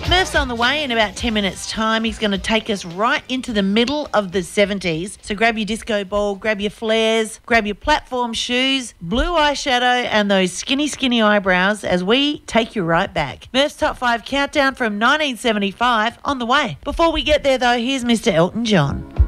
Murph's on the way in about 10 minutes' time. He's going to take us right into the middle of the 70s. So grab your disco ball, grab your flares, grab your platform shoes, blue eyeshadow and those skinny eyebrows as we take you right back. Murph's Top 5 Countdown from 1975 on the way. Before we get there, though, here's Mr. Elton John.